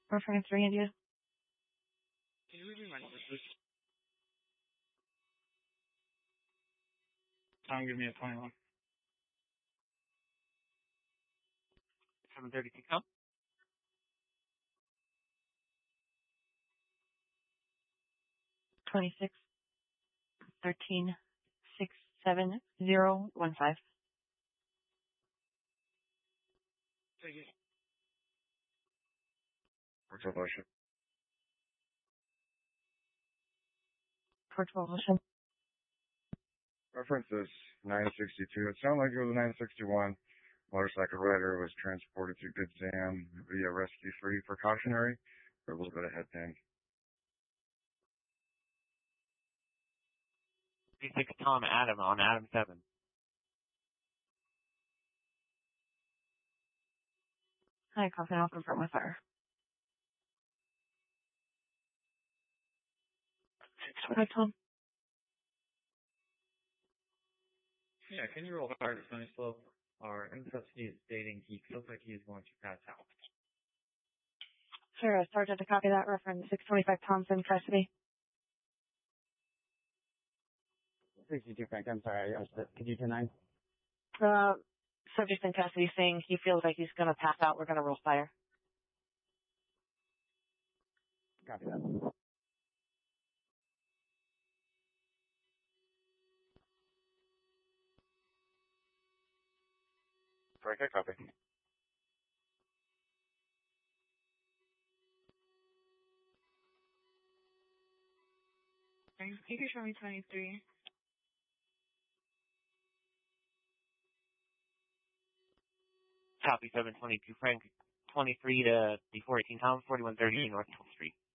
Reference 3 India. Can you read me my numbers, please? Tom, give me a 21. 732 come. 26 13 6 7 0 1 5. Thank you. Port 12 Ocean. Port 12 Ocean. Reference is 962. It sounded like it was a 961. Motorcycle rider was transported to Good Sam via Rescue 3 precautionary for a little bit of head pain. 36 Tom Adam on Adam 7. Hi, confident I'll confirm with fire. 625 Tom. Yeah, can you roll fire to Sunny Slope? Our MSSP is stating he feels like he's going to pass out. Sure, Sergeant, to copy that. Reference 625 Tom's in custody. 62 Frank, I'm sorry, I missed it. Could you do 9? Subject in custody saying he feels like he's going to pass out. We're going to roll fire. Copy that. Frank, I copy. You can show me 23. Copy 722 Frank. 23 to D418 Tom, 4130 North 12th Street.